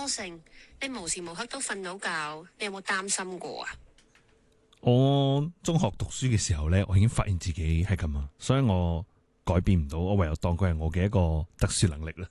成，你無時無刻都瞓到覺，你有冇擔心過啊？ 我中學讀書嘅時候呢，我已經發現自己係咁啊，所以我改變唔到，我唯有當佢係我嘅一個特殊能力啦。